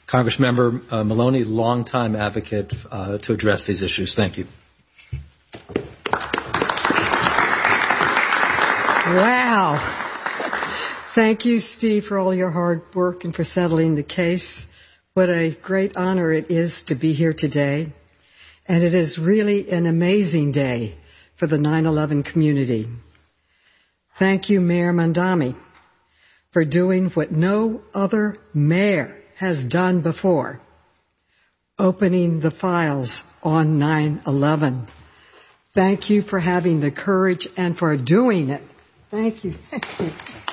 Congressmember Maloney, longtime advocate to address these issues. Thank you. Wow. Thank you, Steve, for all your hard work and for settling the case. What a great honor it is to be here today. And it is really an amazing day for the 9/11 community. Thank you, Mayor Mamdani, for doing what no other mayor has done before, opening the files on 9/11. Thank you for having the courage and for doing it. Thank you. Thank you.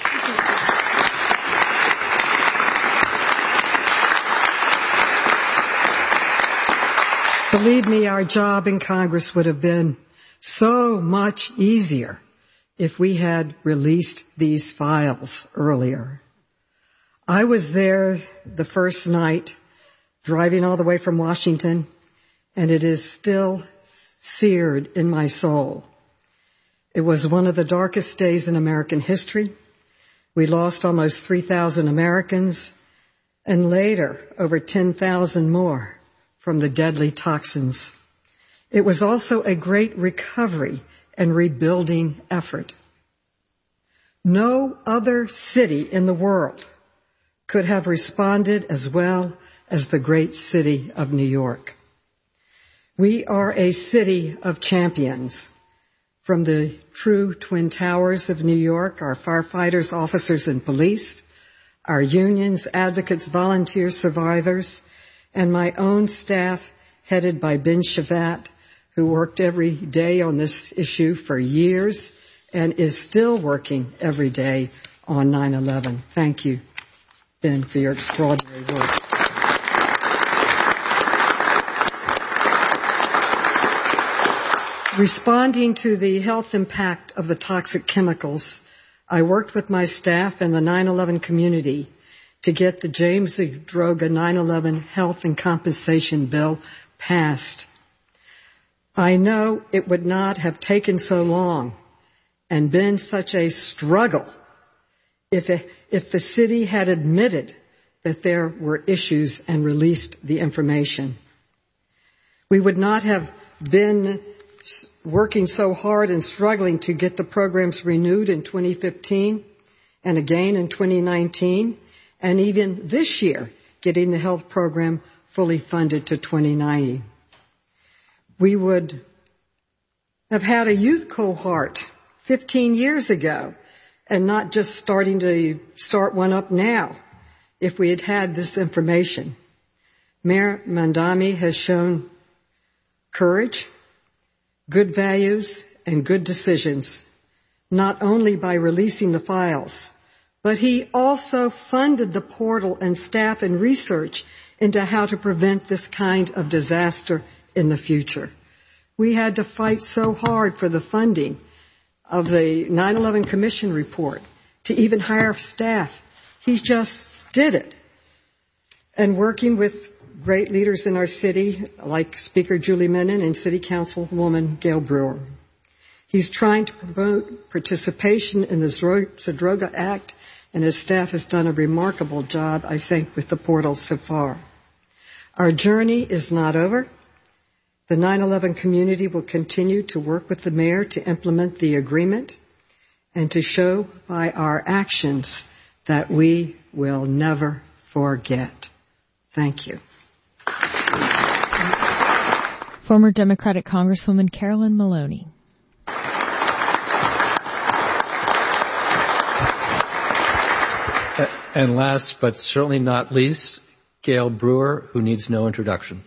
Believe me, our job in Congress would have been so much easier if we had released these files earlier. I was there the first night, driving all the way from Washington, and it is still seared in my soul. It was one of the darkest days in American history. We lost almost 3,000 Americans, and later over 10,000 more from the deadly toxins. It was also a great recovery and rebuilding effort. No other city in the world could have responded as well as the great city of New York. We are a city of champions. From the true Twin Towers of New York, our firefighters, officers, and police, our unions, advocates, volunteers, survivors, and my own staff headed by Ben Shavat, who worked every day on this issue for years and is still working every day on 9/11. Thank you, Ben, for your extraordinary work. Responding to the health impact of the toxic chemicals, I worked with my staff and the 9/11 community to get the James Zadroga 9/11 Health and Compensation Bill passed. I know it would not have taken so long and been such a struggle if the city had admitted that there were issues and released the information. We would not have been working so hard and struggling to get the programs renewed in 2015 and again in 2019, and even this year getting the health program fully funded to 2090. We would have had a youth cohort 15 years ago and not just start one up now if we had had this information. Mayor Mamdani has shown courage, good values, and good decisions, not only by releasing the files, but he also funded the portal and staff and research into how to prevent this kind of disaster in the future. We had to fight so hard for the funding of the 9/11 Commission report to even hire staff. He just did it. And working with great leaders in our city, like Speaker Julie Menin and City Councilwoman Gail Brewer. He's trying to promote participation in the Zadroga Act, and his staff has done a remarkable job, I think, with the portal so far. Our journey is not over. The 9/11 community will continue to work with the mayor to implement the agreement and to show by our actions that we will never forget. Thank you. Former Democratic Congresswoman Carolyn Maloney. And last but certainly not least, Gail Brewer, who needs no introduction.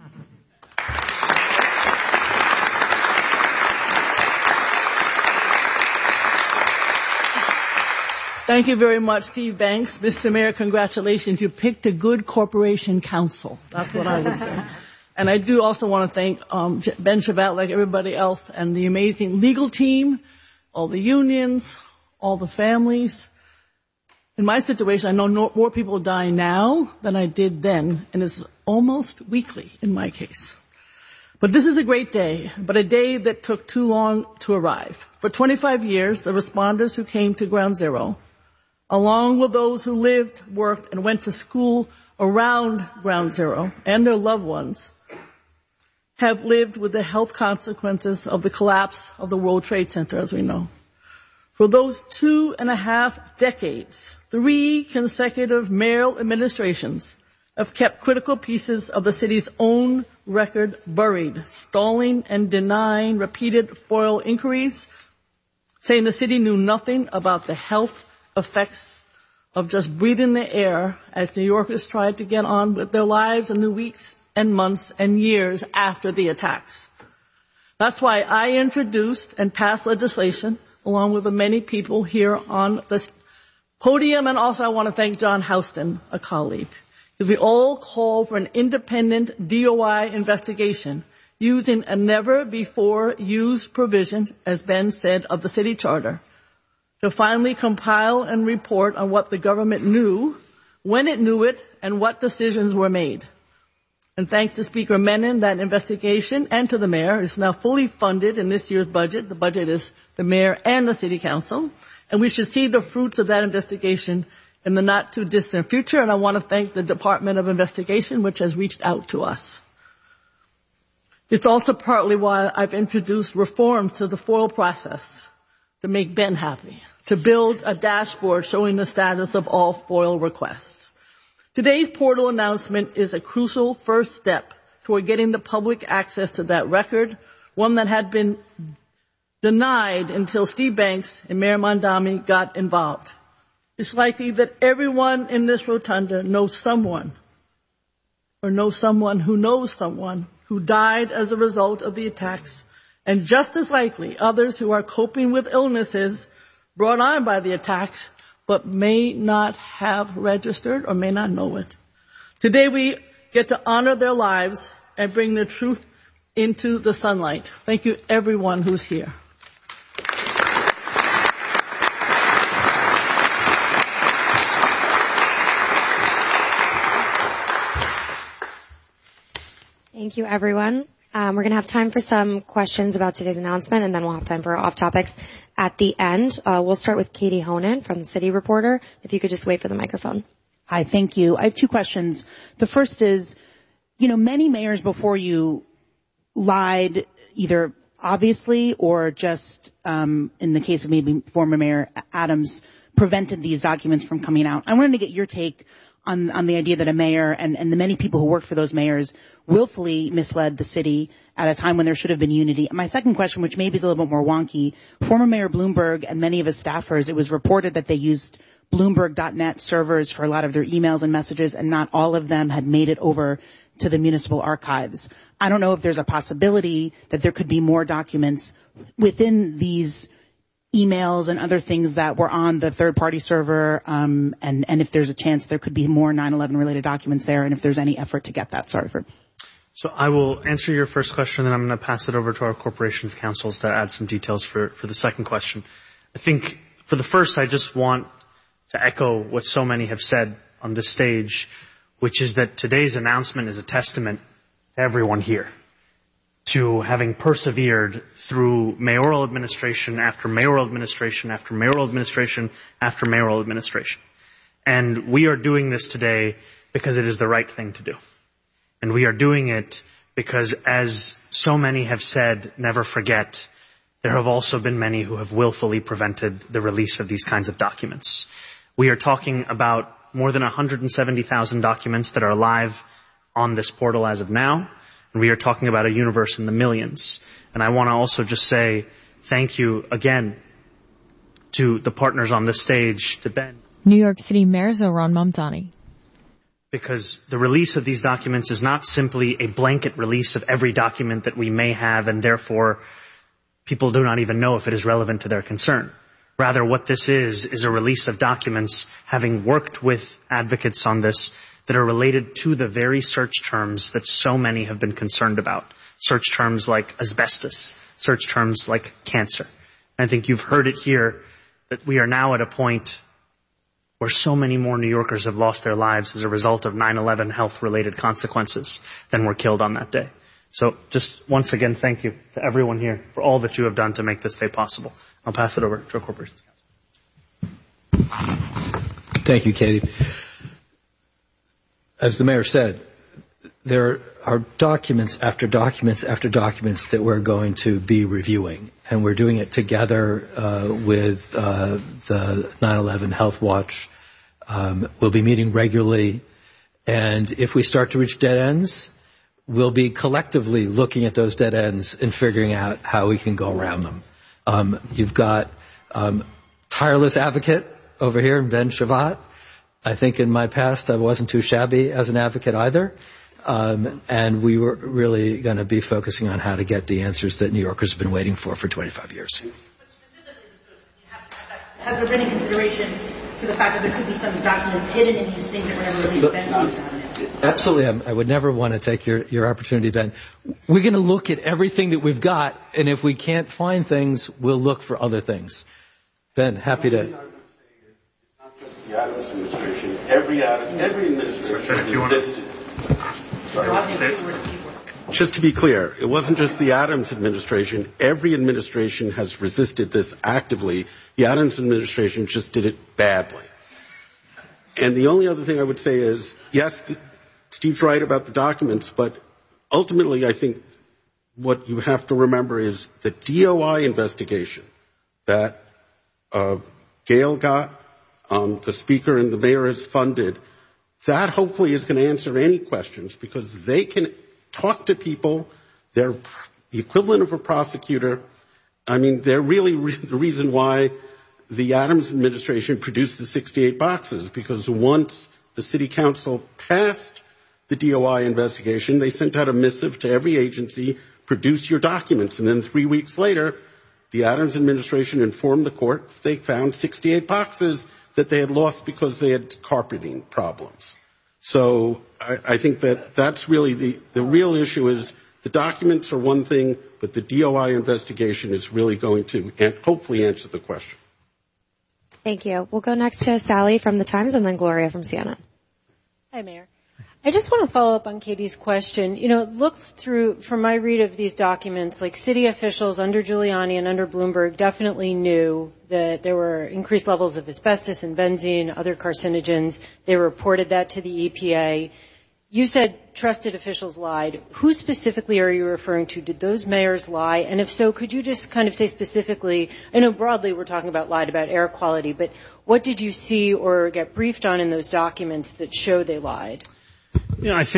Thank you very much, Steve Banks. Mr. Mayor, congratulations. You picked a good corporation counsel. That's what I would say. And I do also want to thank Ben Shavat, like everybody else, and the amazing legal team, all the unions, all the families. In my situation, I know more people die now than I did then, and it's almost weekly in my case. But this is a great day, but a day that took too long to arrive. For 25 years, the responders who came to Ground Zero, along with those who lived, worked, and went to school around Ground Zero and their loved ones have lived with the health consequences of the collapse of the World Trade Center, as we know. For those 2.5 decades, 3 consecutive mayoral administrations have kept critical pieces of the city's own record buried, stalling and denying repeated FOIL inquiries, saying the city knew nothing about the health effects of just breathing the air as New Yorkers tried to get on with their lives in the weeks and months and years after the attacks. That's why I introduced and passed legislation, along with the many people here on this podium, and also I want to thank John Houston, a colleague. We all call for an independent DOI investigation using a never-before-used provision, as Ben said, of the city charter, to finally compile and report on what the government knew, when it knew it, and what decisions were made. And thanks to Speaker Menon, that investigation, and to the mayor, is now fully funded in this year's budget. The budget is the mayor and the city council. And we should see the fruits of that investigation in the not-too-distant future. And I want to thank the Department of Investigation, which has reached out to us. It's also partly why I've introduced reforms to the FOIL process to make Ben happy, to build a dashboard showing the status of all FOIL requests. Today's portal announcement is a crucial first step toward getting the public access to that record, one that had been denied until Steve Banks and Mayor Mondami got involved. It's likely that everyone in this rotunda knows someone, or knows someone who died as a result of the attacks, and just as likely others who are coping with illnesses brought on by the attacks but may not have registered or may not know it. Today we get to honor their lives and bring the truth into the sunlight. Thank you, everyone who's here. Thank you, everyone. We're going to have time for some questions about today's announcement, and then we'll have time for off topics at the end. We'll start with Katie Honan from the City Reporter. If you could just wait for the microphone. Hi, thank you. I have 2 questions. The first is, many mayors before you lied either obviously or just, in the case of maybe former Mayor Adams, prevented these documents from coming out. I wanted to get your take on the idea that a mayor and the many people who worked for those mayors willfully misled the city at a time when there should have been unity. And my second question, which maybe is a little bit more wonky, former Mayor Bloomberg and many of his staffers, it was reported that they used Bloomberg.net servers for a lot of their emails and messages, and not all of them had made it over to the municipal archives. I don't know if there's a possibility that there could be more documents within these emails and other things that were on the third-party server, and if there's a chance there could be more 9/11 related documents there, and if there's any effort to get that. Sorry for. So I will answer your first question, and I'm going to pass it over to our corporations counsels to add some details for the second question. I think for the first, I just want to echo what so many have said on this stage, which is that today's announcement is a testament to everyone here, to having persevered through mayoral administration after mayoral administration after mayoral administration after mayoral administration. And we are doing this today because it is the right thing to do. And we are doing it because, as so many have said, never forget, there have also been many who have willfully prevented the release of these kinds of documents. We are talking about more than 170,000 documents that are live on this portal as of now. And we are talking about a universe in the millions. And I want to also just say thank you again to the partners on this stage, to Ben. New York City Mayor Zohran Mamdani. Because the release of these documents is not simply a blanket release of every document that we may have, and therefore people do not even know if it is relevant to their concern. Rather, what this is a release of documents, having worked with advocates on this, that are related to the very search terms that so many have been concerned about. Search terms like asbestos, search terms like cancer. And I think you've heard it here that we are now at a point where so many more New Yorkers have lost their lives as a result of 9/11 health-related consequences than were killed on that day. So just once again, thank you to everyone here for all that you have done to make this day possible. I'll pass it over to our Corporations Counsel. Thank you, Katie. as the mayor said, there are documents after documents after documents that we're going to be reviewing, and we're doing it together with the 9/11 Health Watch. We'll be meeting regularly, and if we start to reach dead ends, we'll be collectively looking at those dead ends and figuring out how we can go around them. You've got tireless advocate over here, Ben Shavat. I think in my past I wasn't too shabby as an advocate either. And we were really going to be focusing on how to get the answers that New Yorkers have been waiting for 25 years. But specifically, has there been a consideration to the fact that there could be some documents hidden in these things that were never released? Absolutely. I would never want to take your opportunity, Ben. We're going to look at everything that we've got, and if we can't find things, we'll look for other things. Ben, happy to. Not just the Adams administration. Every administration existed. Just to be clear, it wasn't just the Adams administration. Every administration has resisted this actively. The Adams administration just did it badly. And the only other thing I would say is, yes, Steve's right about the documents, but ultimately I think what you have to remember is the DOI investigation that Gail got, the Speaker and the Mayor has funded, that hopefully is going to answer any questions because they can talk to people. They're the equivalent of a prosecutor. I mean, they're really the reason why the Adams administration produced the 68 boxes, because once the city council passed the DOI investigation, they sent out a missive to every agency, produce your documents. And then 3 weeks later, the Adams administration informed the court they found 68 boxes that they had lost because they had carpeting problems. So I think that's really the real issue is the documents are one thing, but the DOI investigation is really going to hopefully answer the question. Thank you. We'll go next to Sally from the Times and then Gloria from CNN. Hi, Mayor. I just want to follow up on Katie's question. You know, it looks through, from my read of these documents, like city officials under Giuliani and under Bloomberg definitely knew that there were increased levels of asbestos and benzene, other carcinogens. They reported that to the EPA. You said trusted officials lied. Who specifically are you referring to? Did those mayors lie? And if so, could you just kind of say specifically, I know broadly we're talking about lied about air quality, but what did you see or get briefed on in those documents that show they lied? You know,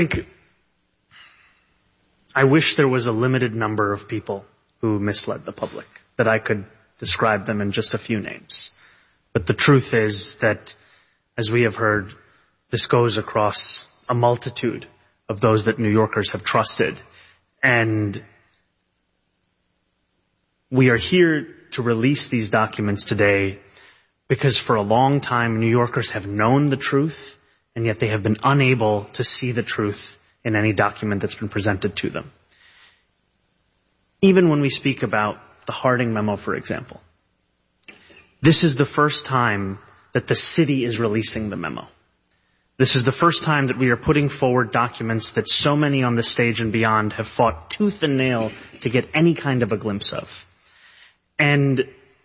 I wish there was a limited number of people who misled the public, that I could describe them in just a few names. But the truth is that, as we have heard, this goes across a multitude of those that New Yorkers have trusted. And we are here to release these documents today because for a long time New Yorkers have known the truth, and yet they have been unable to see the truth in any document that's been presented to them. Even when we speak about the Harding memo, for example, this is the first time that the city is releasing the memo. This is the first time that we are putting forward documents that so many on this stage and beyond have fought tooth and nail to get any kind of a glimpse of. And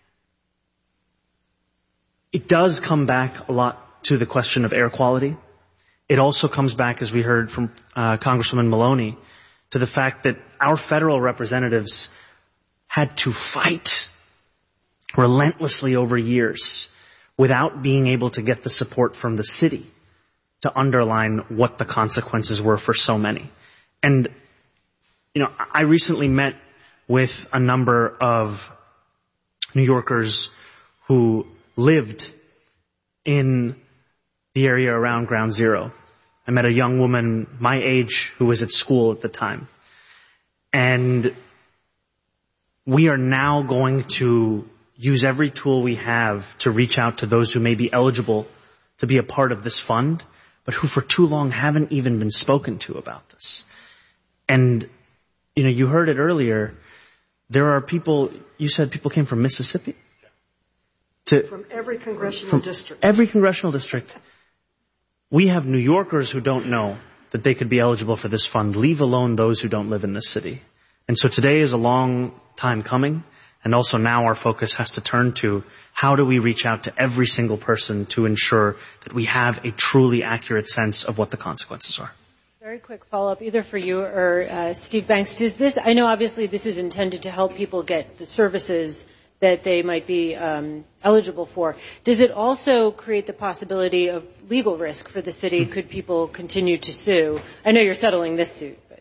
it does come back a lot to the question of air quality. It also comes back, as we heard from Congresswoman Maloney, to the fact that our federal representatives had to fight relentlessly over years without being able to get the support from the city to underline what the consequences were for so many. And, you know, I recently met with a number of New Yorkers who lived in the area around Ground Zero. I met a young woman my age who was at school at the time. And we are now going to use every tool we have to reach out to those who may be eligible to be a part of this fund, but who for too long haven't even been spoken to about this. And, you know, you heard it earlier, there are people, you said people came from Mississippi? From every congressional district. Every congressional district. We have New Yorkers who don't know that they could be eligible for this fund, leave alone those who don't live in this city. And so today is a long time coming, And also now our focus has to turn to how do we reach out to every single person to ensure that we have a truly accurate sense of what the consequences are. Very quick follow-up, either for you or Steve Banks. I know obviously this is intended to help people get the services that they might be eligible for. Does it also create the possibility of legal risk for the city? Could people continue to sue? I know you're settling this suit, but.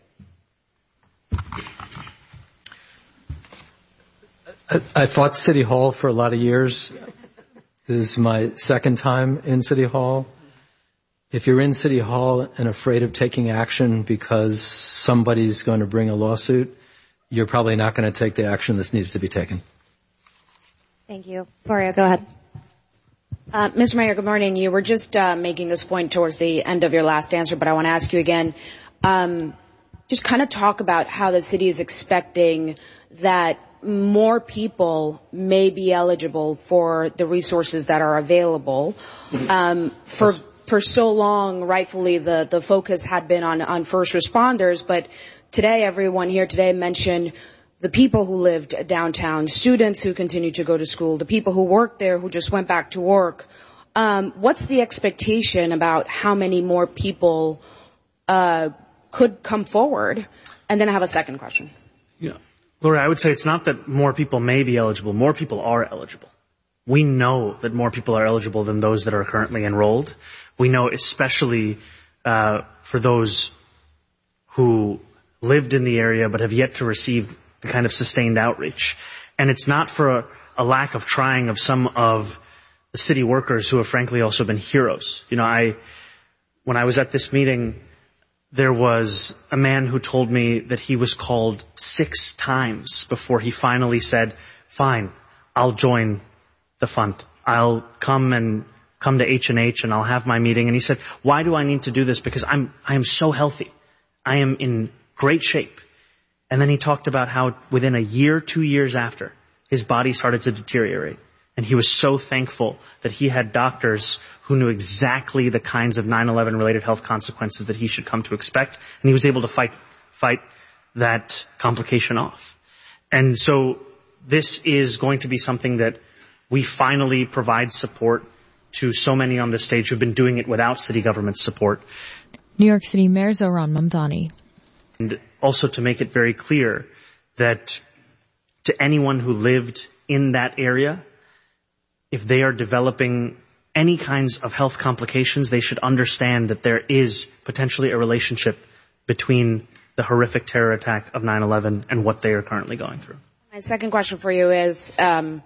I fought City Hall for a lot of years. This is my second time in City Hall. If you're in City Hall and afraid of taking action because somebody's going to bring a lawsuit, you're probably not going to take the action that's needed to be taken. Thank you. Gloria, go ahead. Mr. Mayor, good morning. You were just making this point towards the end of your last answer, but I want to ask you again. Just kind of talk about how the city is expecting that more people may be eligible for the resources that are available. For so long, rightfully, the focus had been on first responders, but today, everyone here today mentioned the people who lived downtown, students who continue to go to school, the people who work there who just went back to work. What's the expectation about how many more people could come forward? And then I have a second question. Yeah. Laura, I would say it's not that more people may be eligible. More people are eligible. We know that more people are eligible than those that are currently enrolled. We know especially for those who lived in the area but have yet to receive the kind of sustained outreach. And it's not for a lack of trying of some of the city workers who have frankly also been heroes. You know, when I was at this meeting, there was a man who told me that he was called 6 times before he finally said, fine, I'll join the fund. I'll come to H&H and I'll have my meeting. And he said, why do I need to do this? Because I am so healthy. I am in great shape. And then he talked about how within a year, 2 years after, his body started to deteriorate. And he was so thankful that he had doctors who knew exactly the kinds of 9/11 related health consequences that he should come to expect. And he was able to fight that complication off. And so this is going to be something that we finally provide support to so many on this stage who've been doing it without city government support. New York City Mayor Zohran Mamdani. And also to make it very clear that to anyone who lived in that area, if they are developing any kinds of health complications, they should understand that there is potentially a relationship between the horrific terror attack of 9/11 and what they are currently going through. My second question for you is,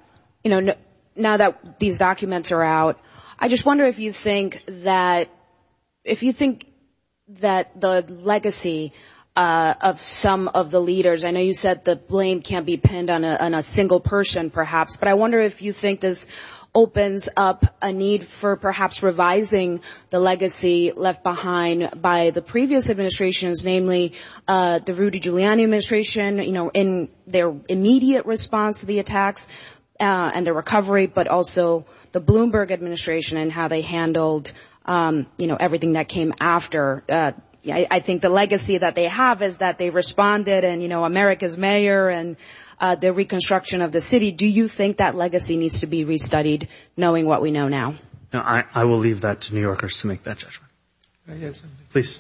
now that these documents are out, I just wonder if you think that the legacy of some of the leaders, I know you said the blame can't be pinned on a single person perhaps, but I wonder if you think this opens up a need for perhaps revising the legacy left behind by the previous administrations, namely the Rudy Giuliani administration, in their immediate response to the attacks and the recovery, but also the Bloomberg administration and how they handled everything that came after. I think the legacy that they have is that they responded and, America's mayor and the reconstruction of the city. Do you think that legacy needs to be restudied, knowing what we know now? No, I will leave that to New Yorkers to make that judgment. Can I get something? Please.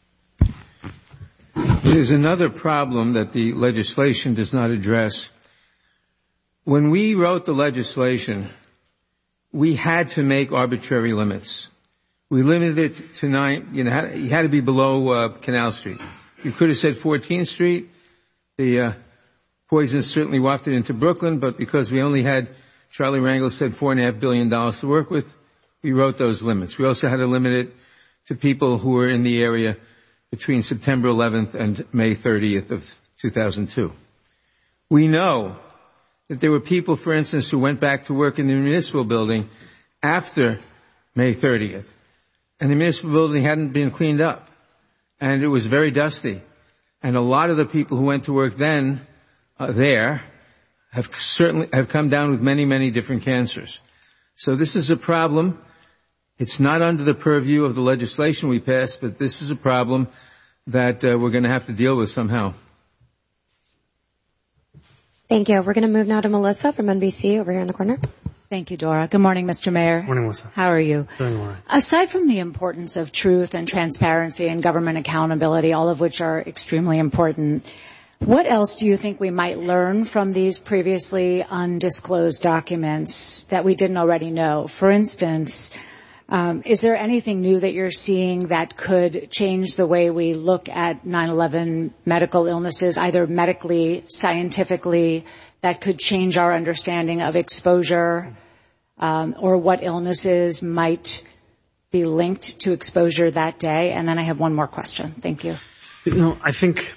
There's another problem that the legislation does not address. When we wrote the legislation, we had to make arbitrary limits. We limited it to 9, you had to be below Canal Street. You could have said 14th Street. The poison certainly wafted into Brooklyn, but because we only had, Charlie Rangel said $4.5 billion to work with, we wrote those limits. We also had to limit it to people who were in the area between September 11th and May 30th of 2002. We know that there were people, for instance, who went back to work in the municipal building after May 30th. And the municipal building hadn't been cleaned up. And it was very dusty. And a lot of the people who went to work then there have come down with many, many different cancers. So this is a problem. It's not under the purview of the legislation we passed, but this is a problem that we're going to have to deal with somehow. Thank you. We're going to move now to Melissa from NBC over here in the corner. Thank you, Dora. Good morning, Mr. Mayor. Morning, Melissa. How are you? Doing all right. Aside from the importance of truth and transparency and government accountability, all of which are extremely important, what else do you think we might learn from these previously undisclosed documents that we didn't already know? For instance, is there anything new that you're seeing that could change the way we look at 9/11 medical illnesses, either medically, scientifically, that could change our understanding of exposure, or what illnesses might be linked to exposure that day? And then I have one more question. Thank you. I think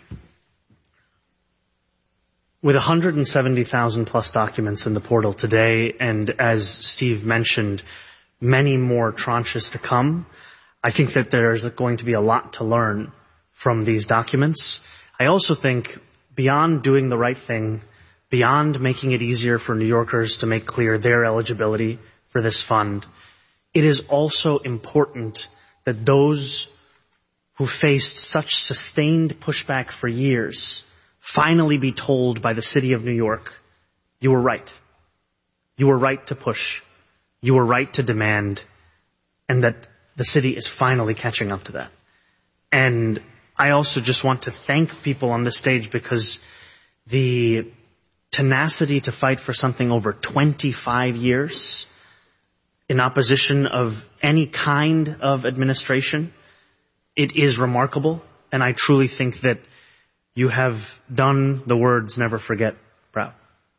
with 170,000 plus documents in the portal today, and as Steve mentioned, many more tranches to come, I think that there's going to be a lot to learn from these documents. I also think beyond doing the right thing, beyond making it easier for New Yorkers to make clear their eligibility for this fund, it is also important that those who faced such sustained pushback for years finally be told by the city of New York, you were right. You were right to push. You were right to demand, and that the city is finally catching up to that. And I also just want to thank people on this stage because the tenacity to fight for something over 25 years in opposition of any kind of administration, it is remarkable. And I truly think that you have done the words never forget proud.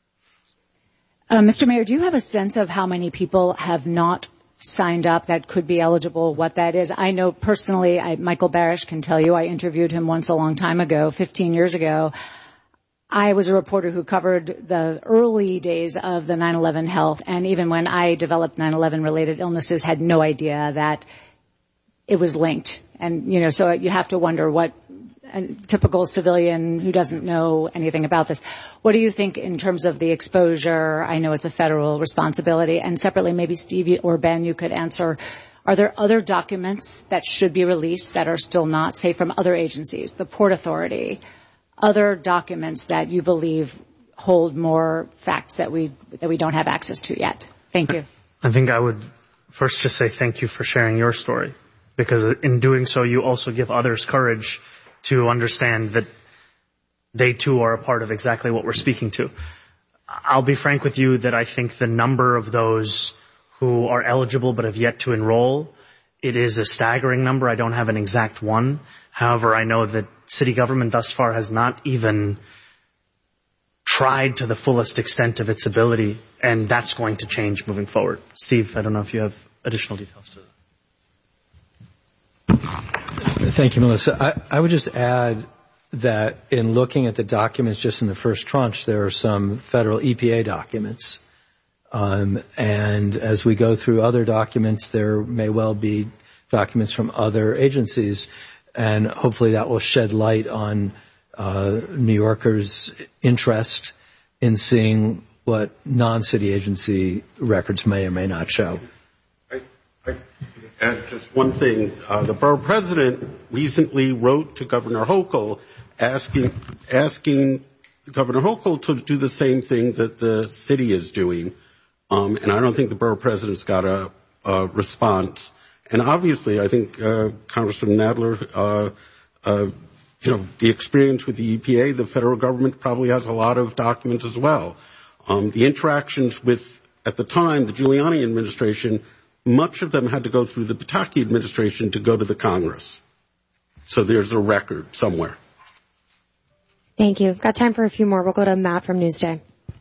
Mr. Mayor, do you have a sense of how many people have not signed up that could be eligible, what that is? I know personally, Michael Barish can tell you, I interviewed him once a long time ago, 15 years ago. I was a reporter who covered the early days of the 9/11 health, and even when I developed 9/11 related illnesses, had no idea that it was linked. And, so you have to wonder what a typical civilian who doesn't know anything about this, what do you think in terms of the exposure? I know it's a federal responsibility. And separately, maybe Steve or Ben, you could answer, are there other documents that should be released that are still not, say, from other agencies, the Port Authority, other documents that you believe hold more facts that we don't have access to yet? Thank you. I think I would first just say thank you for sharing your story, because in doing so, you also give others courage to understand that they too are a part of exactly what we're speaking to. I'll be frank with you that I think the number of those who are eligible but have yet to enroll, it is a staggering number. I don't have an exact one. However, I know that city government thus far has not even tried to the fullest extent of its ability, and that's going to change moving forward. Steve, I don't know if you have additional details to that. Thank you, Melissa. I would just add that in looking at the documents just in the first tranche, there are some federal EPA documents. And as we go through other documents, there may well be documents from other agencies. And hopefully that will shed light on New Yorkers' interest in seeing what non-city agency records may or may not show. And just one thing, the borough president recently wrote to Governor Hochul asking Governor Hochul to do the same thing that the city is doing. And I don't think the borough president's got a response. And obviously, I think Congressman Nadler, the experience with the EPA, the federal government probably has a lot of documents as well. The interactions with, at the time, the Giuliani administration, much of them had to go through the Pataki administration to go to the Congress. So there's a record somewhere. Thank you. Got time for a few more. We'll go to Matt from Newsday.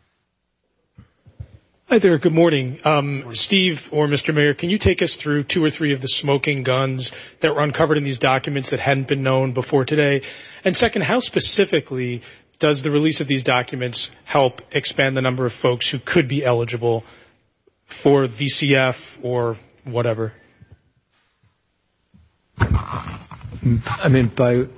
Hi there. Good morning. Steve or Mr. Mayor, can you take us through 2 or 3 of the smoking guns that were uncovered in these documents that hadn't been known before today? And second, how specifically does the release of these documents help expand the number of folks who could be eligible for VCF or whatever? I mean,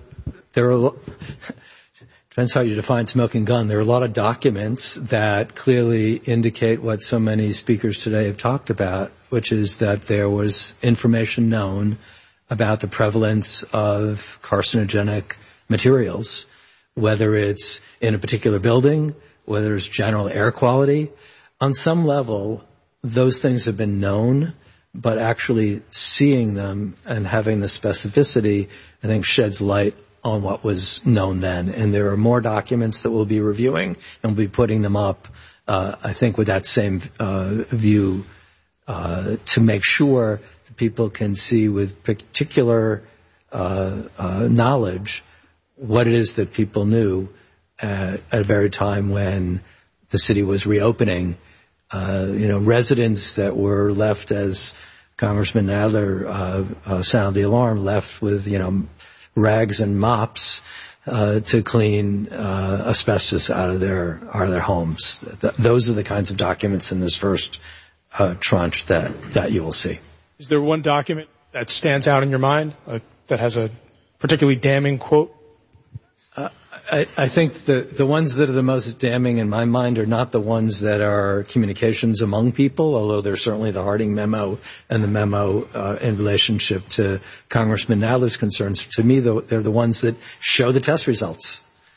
depends how you define smoking gun. There are a lot of documents that clearly indicate what so many speakers today have talked about, which is that there was information known about the prevalence of carcinogenic materials, whether it's in a particular building, whether it's general air quality. On some level, those things have been known, but actually seeing them and having the specificity, I think, sheds light on what was known then. And there are more documents that we'll be reviewing, and we'll be putting them up, I think, with that same view to make sure that people can see with particular knowledge what it is that people knew at a very time when the city was reopening. Residents that were left, as Congressman Adler sounded the alarm, left with, rags and mops to clean asbestos out of their homes. Those are the kinds of documents in this first tranche that you will see. Is there one document that stands out in your mind that has a particularly damning quote? I think the ones that are the most damning in my mind are not the ones that are communications among people, although there's certainly the Harding memo and the memo in relationship to Congressman Adler's concerns. To me, they're the ones that show the test results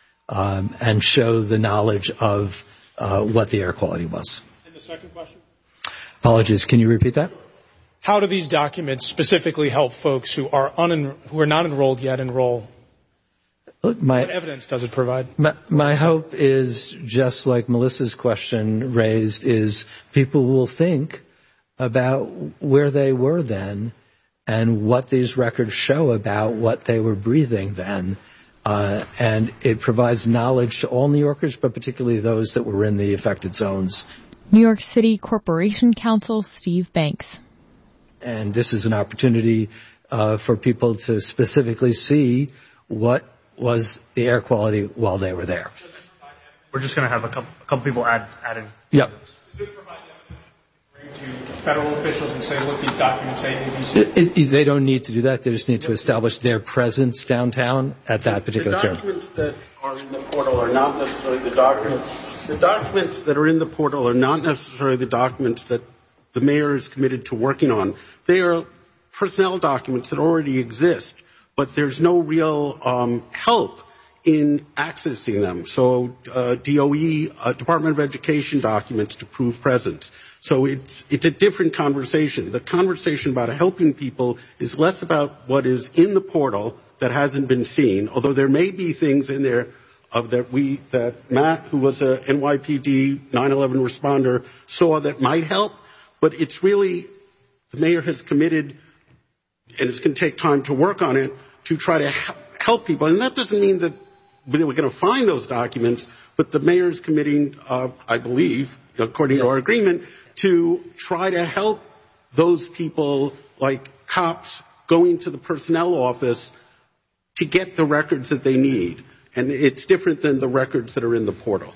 and show the knowledge of what the air quality was. And the second question? Apologies, can you repeat that? How do these documents specifically help folks who are not enrolled yet enroll? Look, what evidence does it provide? My hope is, just like Melissa's question raised, is people will think about where they were then and what these records show about what they were breathing then. And it provides knowledge to all New Yorkers, but particularly those that were in the affected zones. New York City Corporation Counsel Steve Banks. And this is an opportunity for people to specifically see what was the air quality while they were there. We're just going to have a couple people add in. Yep. Does it provide evidence to federal officials and say, look, these documents say ABC? They don't need to do that. They just need to establish their presence downtown at that particular term. The documents that are in the portal are not necessarily the documents. The documents that are in the portal are not necessarily the documents that the mayor is committed to working on. They are personnel documents that already exist, but there's no real help in accessing them. So DOE, Department of Education documents to prove presence. So it's a different conversation. The conversation about helping people is less about what is in the portal that hasn't been seen, although there may be things in there that Matt, who was a NYPD 9/11 responder, saw that might help. But it's really, the mayor has committed, and it's going to take time to work on it, to try to help people. And that doesn't mean that we're going to find those documents, but the mayor's committing, I believe, according to our agreement, to try to help those people, like cops, going to the personnel office to get the records that they need. And it's different than the records that are in the portal.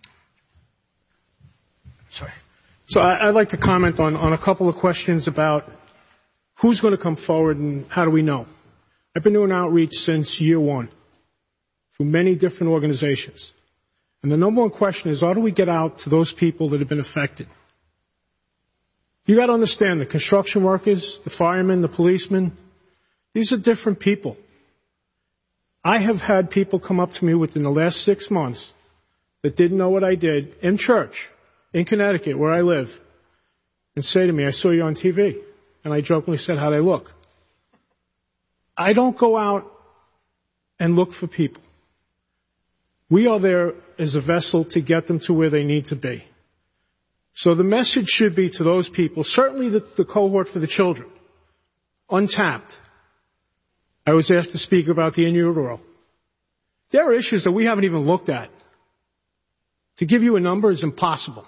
Sorry. So I'd like to comment on a couple of questions about who's going to come forward and how do we know. I've been doing outreach since year one through many different organizations. And the number one question is, how do we get out to those people that have been affected? You got to understand, the construction workers, the firemen, the policemen, these are different people. I have had people come up to me within the last 6 months that didn't know what I did in church, in Connecticut, where I live, and say to me, I saw you on TV. And I jokingly said, how'd I look? I don't go out and look for people. We are there as a vessel to get them to where they need to be. So the message should be to those people, certainly the cohort for the children, untapped. I was asked to speak about the in utero. There are issues that we haven't even looked at. To give you a number is impossible.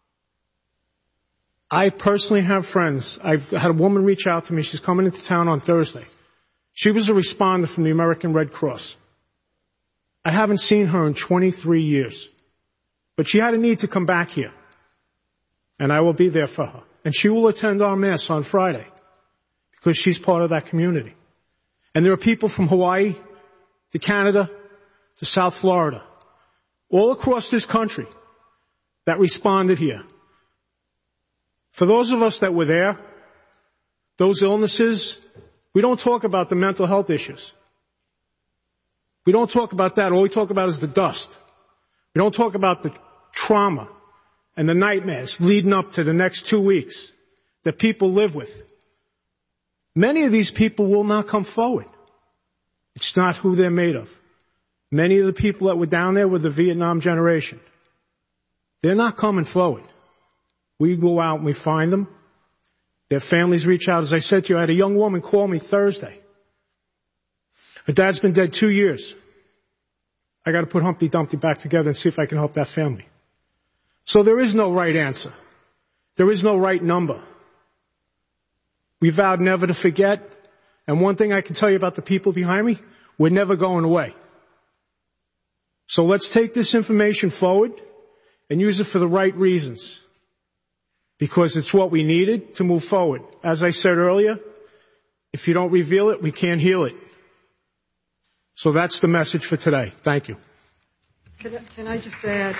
I personally have friends. I've had a woman reach out to me. She's coming into town on Thursday. She was a responder from the American Red Cross. I haven't seen her in 23 years. But she had a need to come back here. And I will be there for her. And she will attend our Mass on Friday because she's part of that community. And there are people from Hawaii to Canada to South Florida, all across this country, that responded here. For those of us that were there, those illnesses, we don't talk about the mental health issues. We don't talk about that. All we talk about is the dust. We don't talk about trauma and the nightmares leading up to the next 2 weeks that people live with, many of these people will not come forward. It's not who they're made of. Many of the people that were down there were the Vietnam generation. They're not coming forward. We go out and we find them. Their families reach out. As I said to you, I had a young woman call me Thursday. Her dad's been dead 2 years. I got to put Humpty Dumpty back together and see if I can help that family. So there is no right answer. There is no right number. We vowed never to forget. And one thing I can tell you about the people behind me, we're never going away. So let's take this information forward and use it for the right reasons. Because it's what we needed to move forward. As I said earlier, if you don't reveal it, we can't heal it. So that's the message for today. Thank you. Can I just add?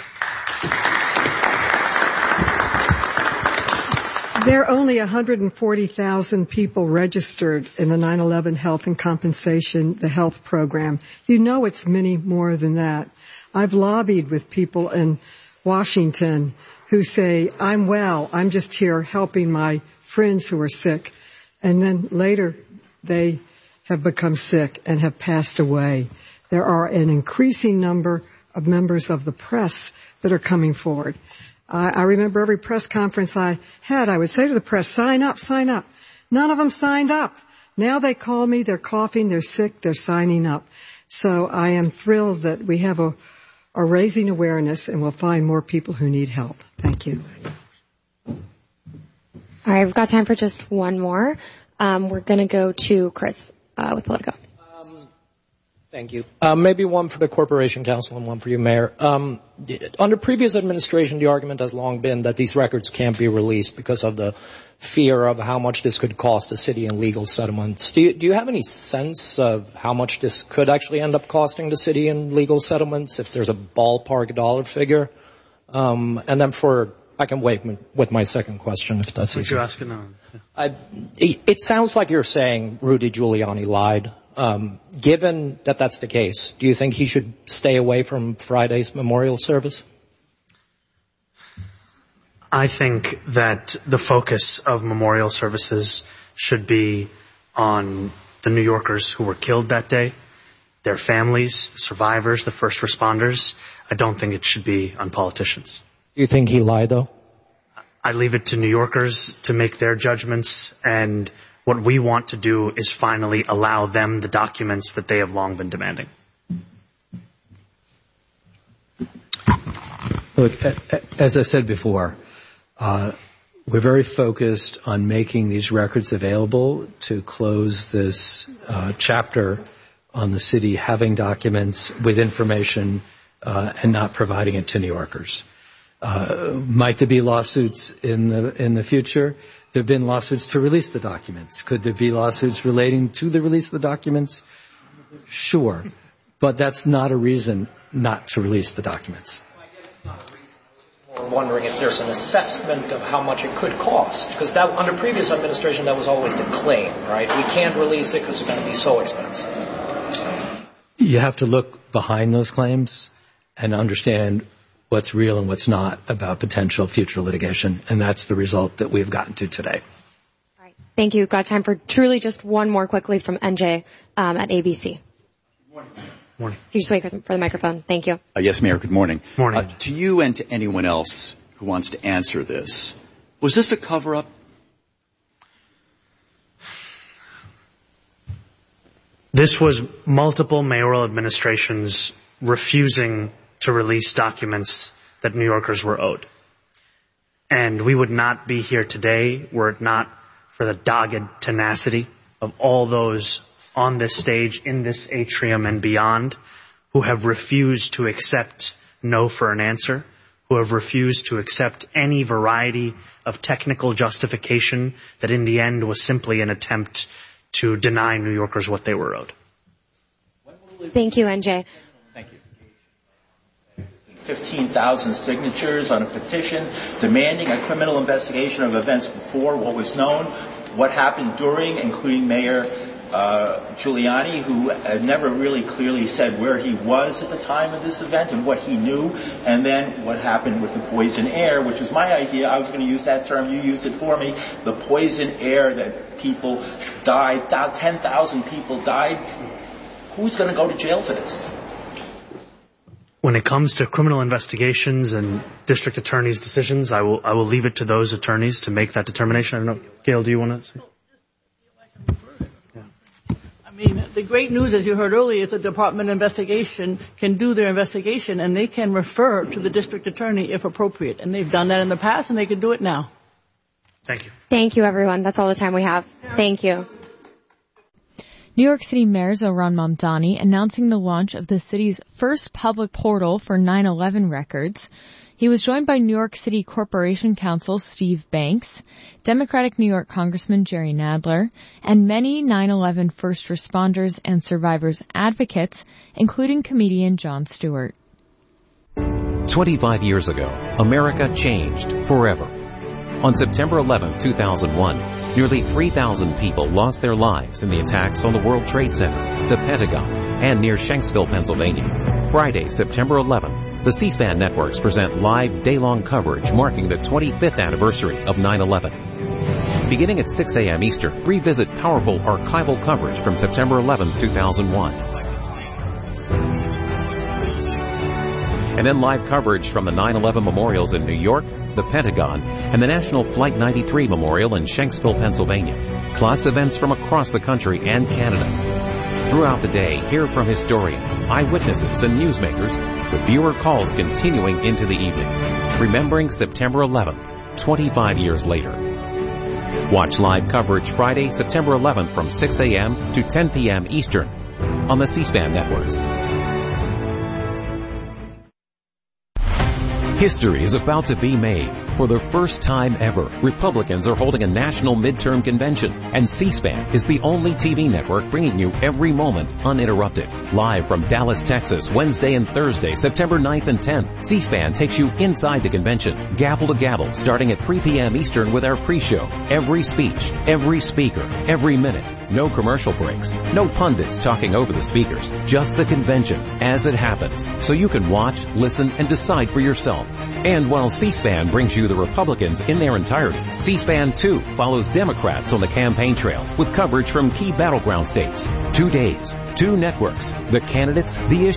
There are only 140,000 people registered in the 9/11 Health and Compensation, the health program. You know it's many more than that. I've lobbied with people in Washington who say, I'm well, I'm just here helping my friends who are sick. And then later they have become sick and have passed away. There are an increasing number of members of the press that are coming forward. I remember every press conference I had, I would say to the press, sign up, sign up. None of them signed up. Now they call me, they're coughing, they're sick, they're signing up. So I am thrilled that we have a raising awareness and we'll find more people who need help. Thank you. All right, we've got time for just one more. We're going to go to Chris with Politico. Thank you. Maybe one for the Corporation Counsel and one for you, Mayor. Under previous administration, the argument has long been that these records can't be released because of the fear of how much this could cost the city in legal settlements. Do you have any sense of how much this could actually end up costing the city in legal settlements, if there's a ballpark dollar figure? And then I can wait with my second question, if that's easy. Would you ask it now? Yeah. It sounds like you're saying Rudy Giuliani lied. Given that that's the case, do you think he should stay away from Friday's memorial service? I think that the focus of memorial services should be on the New Yorkers who were killed that day, their families, the survivors, the first responders. I don't think it should be on politicians. Do you think he lied, though? I leave it to New Yorkers to make their judgments, and what we want to do is finally allow them the documents that they have long been demanding. Look, as I said before, we're very focused on making these records available to close this chapter on the city having documents with information and not providing it to New Yorkers. Might there be lawsuits in the future? There have been lawsuits to release the documents. Could there be lawsuits relating to the release of the documents? Sure. But that's not a reason not to release the documents. We're wondering if there's an assessment of how much it could cost. Because under previous administration, that was always the claim, right? We can't release it because it's going to be so expensive. You have to look behind those claims and understand what's real and what's not about potential future litigation, and that's the result that we've gotten to today. All right. Thank you. Got time for truly just one more quickly from NJ at ABC. Morning. Can you just wait for the microphone? Thank you. Yes, Mayor. Good morning. Morning. To you and to anyone else who wants to answer this, was this a cover-up? This was multiple mayoral administrations refusing to release documents that New Yorkers were owed. And we would not be here today were it not for the dogged tenacity of all those on this stage, in this atrium and beyond, who have refused to accept no for an answer, who have refused to accept any variety of technical justification that in the end was simply an attempt to deny New Yorkers what they were owed. Thank you, NJ. 15,000 signatures on a petition demanding a criminal investigation of events before what was known, what happened during, including Mayor Giuliani, who never really clearly said where he was at the time of this event and what he knew, and then what happened with the poison air, which was my idea. I was going to use that term. You used it for me. The poison air that people died, 10,000 people died. Who's going to go to jail for this? When it comes to criminal investigations and district attorneys' decisions, I will leave it to those attorneys to make that determination. I don't know, Gail, do you want to say? I mean, the great news, as you heard earlier, is the Department of Investigation can do their investigation and they can refer to the district attorney if appropriate. And they've done that in the past and they can do it now. Thank you. Thank you, everyone. That's all the time we have. Thank you. New York City Mayor Zohran Mamdani announcing the launch of the city's first public portal for 9/11 records. He was joined by New York City Corporation Counsel Steve Banks, Democratic New York Congressman Jerry Nadler, and many 9/11 first responders and survivors advocates, including comedian Jon Stewart. 25 years ago, America changed forever. On September 11, 2001, nearly 3,000 people lost their lives in the attacks on the World Trade Center, the Pentagon, and near Shanksville, Pennsylvania. Friday, September 11, the C-SPAN networks present live day-long coverage marking the 25th anniversary of 9/11. Beginning at 6 a.m. Eastern, revisit powerful archival coverage from September 11, 2001. And then live coverage from the 9/11 memorials in New York, the Pentagon, and the National Flight 93 Memorial in Shanksville, Pennsylvania, plus events from across the country and Canada. Throughout the day, hear from historians, eyewitnesses, and newsmakers, with viewer calls continuing into the evening. Remembering September 11th, 25 years later. Watch live coverage Friday, September 11th from 6 a.m. to 10 p.m. Eastern on the C-SPAN networks. History is about to be made. For the first time ever, Republicans are holding a national midterm convention, and C-SPAN is the only TV network bringing you every moment uninterrupted. Live from Dallas, Texas, Wednesday and Thursday, September 9th and 10th, C-SPAN takes you inside the convention, gavel to gavel, starting at 3 p.m. Eastern with our pre-show. Every speech, every speaker, every minute. No commercial breaks, no pundits talking over the speakers, just the convention as it happens, so you can watch, listen, and decide for yourself. And while C-SPAN brings you the Republicans in their entirety, C-SPAN 2 follows Democrats on the campaign trail with coverage from key battleground states. 2 days, 2 networks, the candidates, the issues.